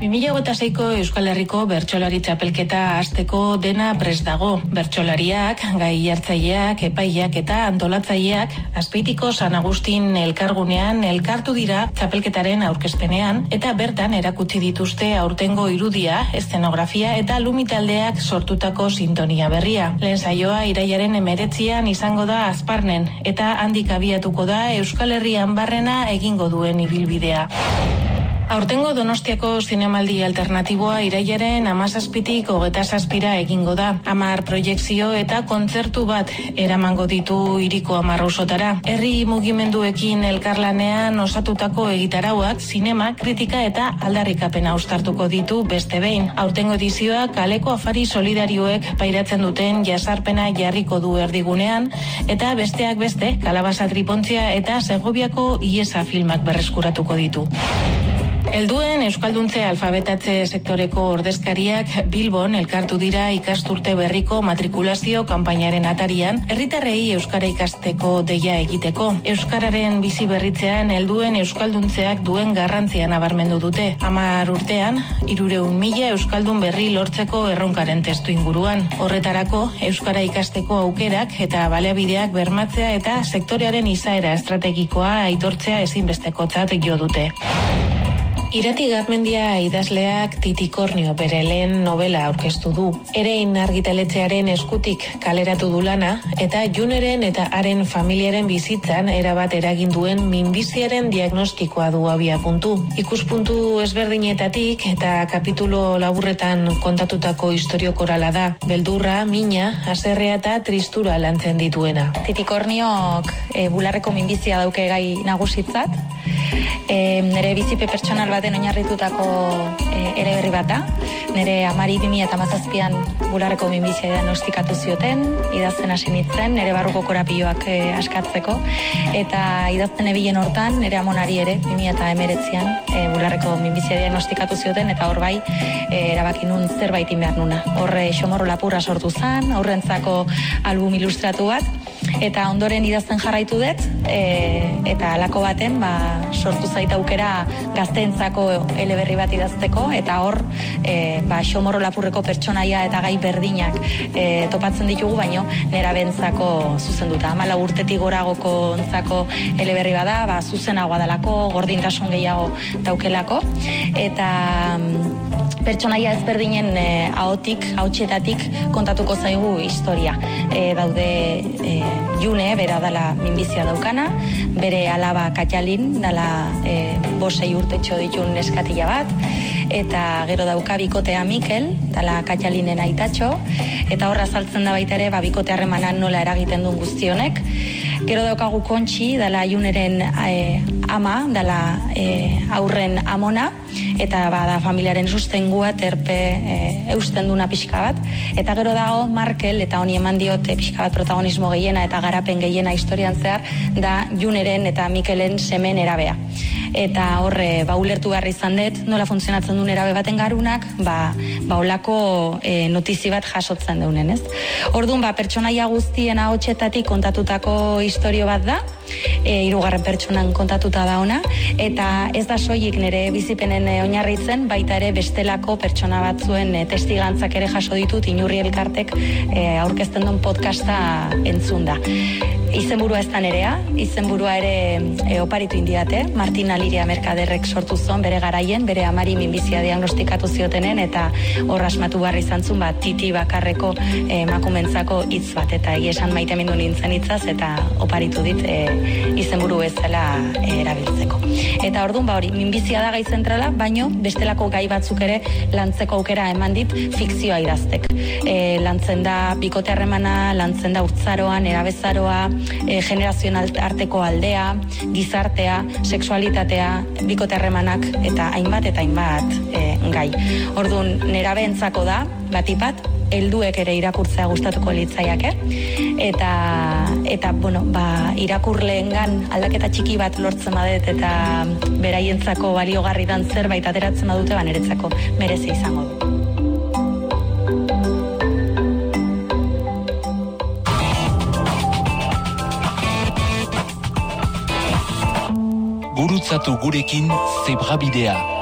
2026ko Euskal Herriko bertsolari txapelketa hasteko dena prest dago. Bertsolariak, gai jartzaileak, epaileak eta antolatzaileak Azpeitiko San Agustin elkargunean elkartu dira txapelketaren aurkezpenean eta bertan erakutsi dituzte aurtengo irudia, eszenografia eta lumitaldeak sortutako sintonia berria. Lehen saioa irailaren 19an izango da Azparnen eta handik abiatuko da Euskal Herrian barrena egingo duen ibilbidea. Aurtengo Donostiako zinemaldi alternatiboa irailaren 17tik 27ra egingo da. 10 proiekzio eta kontzertu bat eramango ditu hiriko 10 auzotara. Herri mugimenduekin elkarlanean osatutako egitarauak, zinema, kritika eta aldarrikapena uztartuko ditu beste behin. Aurtengo edizioa kaleko afari solidarioek pairatzen duten jazarpena jarriko du erdigunean eta besteak beste Kalabaza tripontzia eta Segoviako iesa filmak berreskuratuko ditu. Helduen euskalduntze alfabetatze sektoreko ordezkariak Bilbon elkartu dira ikasturte berriko matrikulazio kanpainaren atarian, herritarrei euskara ikasteko deia egiteko. Euskararen bizi berritzean helduen euskalduntzeak duen garrantzia nabarmendu dute. 10 urtean, 300.000 euskaldun berri lortzeko erronkaren testu inguruan. Horretarako, euskara ikasteko aukerak eta baliabideak bermatzea eta sektorearen izaera estrategikoa aitortzea ezinbestekotzat jo dute. Irati Garmendia idazleak Titikornio bere lehen novela aurkeztu du. Erein argitaletxearen eskutik kaleratu du lana eta Juneren eta haren familiaren bizitzan erabat eragin duen minbiziaren diagnostikoa du abiapuntu. Ikuspuntu ezberdinetatik eta kapitulo laburretan kontatutako istorio korala da. Beldurra, mina, haserrea eta tristura lantzen dituena. Titikorniok bularreko minbizia dauke gai nagusitzat. Nere bizipe pertsonal baten oinarritutako eleberri bat da. Nere amari 2017an bularreko minbizia diagnostikatu zioten, idazten hasi nintzen, nere barruko korapioak askatzeko, eta idazten ebilen hortan, nere amonari ere 2019an bularreko minbizia diagnostikatu zioten, eta hor bai, erabaki nun zerbait behar nuna. Horre xomorro lapurra sortu zen, aurrentzako album ilustratu bat, eta ondoren idazten jarraitu dut, eta halako baten sortu zait aukera gazteentzako eleberri bat idazteko, eta hor xomorro lapurreko pertsonaia eta gai berdinak topatzen ditugu, baino nerabentzako zuzenduta. 14 urtetik goragoko ontzako eleberri bada, zuzenagoa dalako, gordintasun gehiago daukelako, eta pertsonaia ezberdinen ahotsetatik kontatuko zaigu historia. Daude June, bera dala minbizia daukana, bere alaba Katalin, dala 5-6 urtetxo ditun neskatila bat, eta gero dauka bikotea Mikel, dala Katalinen aitatxo, eta horra azaltzen da baita ere, bikote harremanan nola eragiten duen guztionek. Gero daukagu Kontxi, dala Juneren ama, dala aurren amona, eta da familiaren sustengua terpe eusten duna pixka bat. Eta gero dago Markel, eta honi eman diote pixka bat protagonismo gehiena eta garapen gehiena historian zehar, da Juneren eta Mikelen semen erabea. Eta horre, ulertu behar izan dut, nola funtzionatzen duen erabe baten garunak, olako notizi bat jasotzen deunen, ez? Orduan, pertsonaia guztien ahotsetatik kontatutako istorio bat da, 3. pertsonan kontatuta da ona, eta ez da soilik nire bizipenen oinarritzen, baita ere bestelako pertsona batzuen testigantzak ere jaso ditut Inurri Elkartek aurkezten duen podcasta entzun da. Izenburua ez da nerea, izenburua ere oparitu indiate, Martin Aliria Merkaderrek sortu zon bere garaien, bere amari minbizia diagnostikatu ziotenen, eta hor asmatu barri zantzun, Titi bakarreko emakumentzako hitz bat, eta esan maite mindu nintzen hitzaz, eta oparitu dit izenburu bezala erabiltzeko. Eta orduan, hori, minbizia da gai zentrala, baino bestelako gai batzuk ere lantzeko aukera eman dit fikzioa idaztek. Lantzen da bikote harremana, lantzen da urtzaroan, erabezaroa, generazioen arteko aldea, gizartea, sexualitatea, bikote harremanak eta hainbat gai. Orduan, nerabeentzako da, batipat, helduek ere irakurtzea gustatuko litzaiake, eta irakurleengan aldaketa txiki bat lortzen badet eta beraientzako baliogarri dan zerbait ateratzen badute, niretzako merezi izango du. Gurutzatu gurekin Zebrabidea.